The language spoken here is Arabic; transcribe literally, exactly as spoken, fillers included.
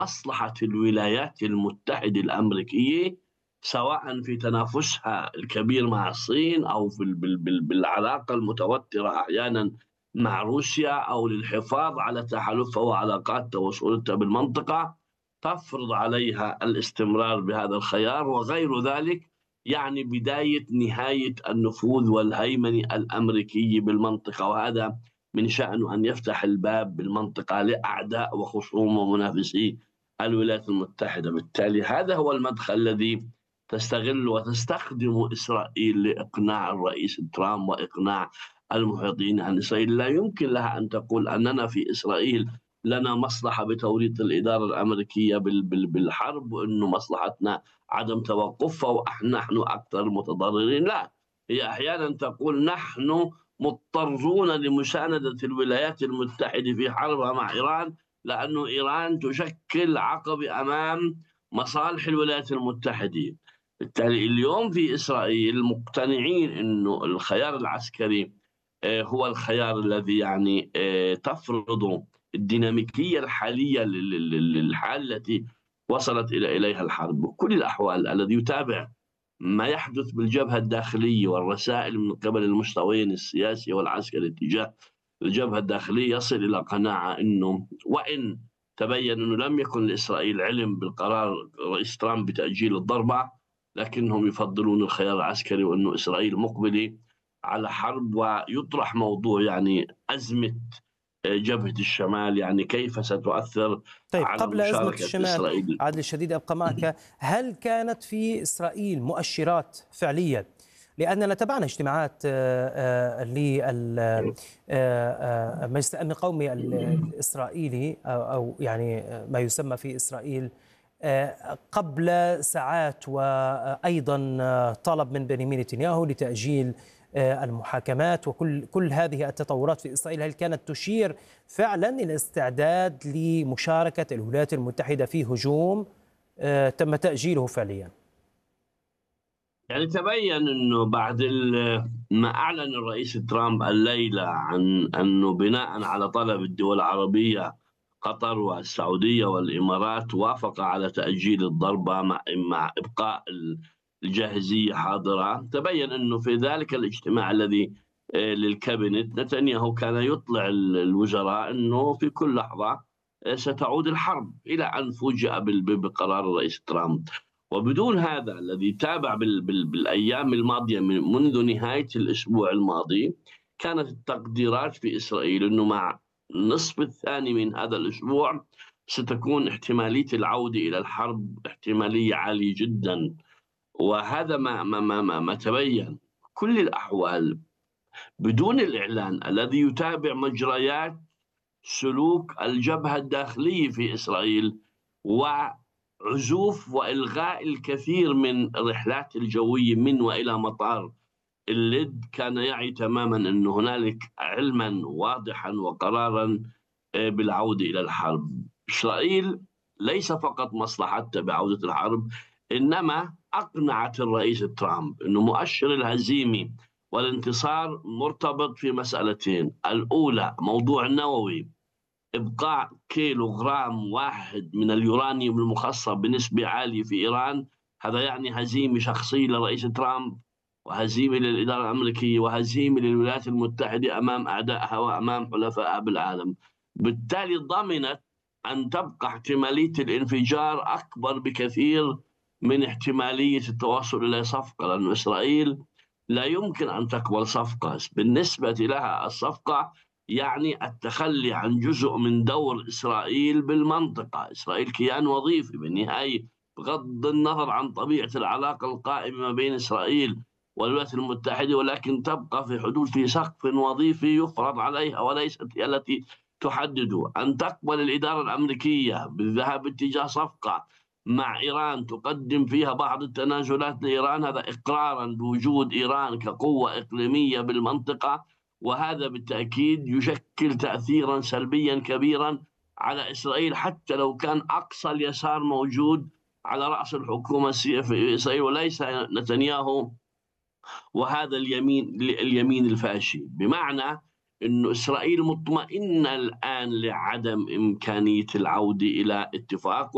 مصلحة الولايات المتحدة الأمريكية، سواء في تنافسها الكبير مع الصين أو في ال- بال- بال- بالعلاقة المتوترة أحيانا مع روسيا، أو للحفاظ على تحالفها وعلاقاتها وسهولتها بالمنطقة، تفرض عليها الاستمرار بهذا الخيار. وغير ذلك يعني بداية نهاية النفوذ والهيمنة الأمريكية بالمنطقة، وهذا من شأنه أن يفتح الباب بالمنطقة لأعداء وخصوم ومنافسي الولايات المتحدة. بالتالي هذا هو المدخل الذي تستغل وتستخدم إسرائيل لإقناع الرئيس ترامب وإقناع المحيطين عن إسرائيل. لا يمكن لها أن تقول أننا في إسرائيل لنا مصلحة بتوريط الإدارة الأمريكية بالحرب، وأنه مصلحتنا عدم توقفها ونحن أكثر المتضررين. لا، هي أحيانا تقول نحن مضطرون لمساندة الولايات المتحدة في حربها مع إيران، لأن إيران تشكل عقبة أمام مصالح الولايات المتحدة. بالتالي اليوم في إسرائيل مقتنعين أنه الخيار العسكري آه، هو الخيار الذي يعني آه، تفرض الديناميكية الحالية للحال التي وصلت إلى إليها الحرب. بكل الأحوال الذي يتابع ما يحدث بالجبهة الداخلية والرسائل من قبل المستويين السياسي والعسكري تجاه الجبهة الداخلية يصل إلى قناعة أنه وإن تبين أنه لم يكن لإسرائيل علم بالقرار رئيس ترامب بتأجيل الضربة، لكنهم يفضلون الخيار العسكري، وأنه إسرائيل مقبلة على حرب. ويطرح موضوع يعني أزمة جبهة الشمال، يعني كيف ستؤثر طيب، على قبل أزمة مشاركة الشمال إسرائيل. عادل الشديد أبقى معك، هل كانت في إسرائيل مؤشرات فعلية؟ لأننا تابعنا اجتماعات للمجلس الأمن القومي الإسرائيلي أو يعني ما يسمى في إسرائيل قبل ساعات، وأيضا طلب من بنيامين نتنياهو لتأجيل المحاكمات وكل كل هذه التطورات في إسرائيل. هل كانت تشير فعلا إلى استعداد لمشاركة الولايات المتحدة في هجوم تم تأجيله فعليا؟ يعني تبين أنه بعد ما أعلن الرئيس ترامب الليلة عن أنه بناء على طلب الدول العربية قطر والسعودية والإمارات وافق على تأجيل الضربة مع, مع إبقاء الجاهزية حاضرة. تبين أنه في ذلك الاجتماع الذي للكابينت نتنياهو كان يطلع الوزراء أنه في كل لحظة ستعود الحرب، إلى أن فوجئ بقرار الرئيس ترامب. وبدون هذا الذي تابع بال بال بالأيام الماضية من منذ نهاية الأسبوع الماضي، كانت التقديرات في إسرائيل أنه مع النصف الثاني من هذا الأسبوع ستكون احتمالية العودة إلى الحرب احتمالية عالية جدا. وهذا ما ما ما ما, ما تبين. كل الأحوال بدون الإعلان الذي يتابع مجريات سلوك الجبهة الداخلية في إسرائيل وعزوف وإلغاء الكثير من الرحلات الجوية من وإلى مطار اللد، كان يعي تماما أن هنالك علما واضحا وقرارا بالعودة إلى الحرب. إسرائيل ليس فقط مصلحتها بعودة الحرب، إنما أقنعت الرئيس ترامب أنه مؤشر الهزيمة والانتصار مرتبط في مسألتين: الأولى موضوع النووي، إبقاء كيلو غرام واحد من اليورانيوم المخصب بنسبة عالية في إيران. هذا يعني هزيمة شخصية لرئيس ترامب، وهزيمة للإدارة الأمريكية، وهزيمة للولايات المتحدة أمام أعدائها وأمام حلفائها بالعالم. بالتالي ضمنت أن تبقى احتمالية الانفجار أكبر بكثير من احتمالية التوصل إلى صفقة، لأن إسرائيل لا يمكن أن تقبل صفقة. بالنسبة لها الصفقة يعني التخلي عن جزء من دور إسرائيل بالمنطقة. إسرائيل كيان وظيفي بالنهاية، بغض النظر عن طبيعة العلاقة القائمة ما بين إسرائيل والولايات المتحدة، ولكن تبقى في حدود في سقف وظيفي يفرض عليها وليست هي التي تحدده. أن تقبل الإدارة الأمريكية بالذهاب اتجاه صفقة مع إيران تقدم فيها بعض التنازلات لإيران، هذا إقرارا بوجود إيران كقوة إقليمية بالمنطقة، وهذا بالتأكيد يشكل تأثيرا سلبيا كبيرا على إسرائيل، حتى لو كان أقصى اليسار موجود على رأس الحكومة في إسرائيل وليس نتنياهو وهذا اليمين اليمين الفاشي. بمعنى أن إسرائيل مطمئنة الآن لعدم إمكانية العودة إلى اتفاق.